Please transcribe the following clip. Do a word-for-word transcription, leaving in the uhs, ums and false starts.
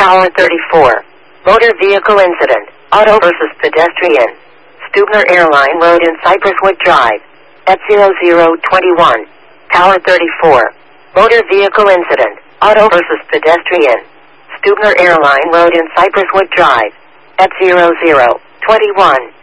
Tower thirty-four. Motor vehicle incident. Auto versus pedestrian. Stubner Airline Road in Cypresswood Drive. At zero zero twenty-one. Tower thirty-four. Motor vehicle incident. Auto versus pedestrian. Stubner Airline Road in Cypresswood Drive. At zero zero twenty-one.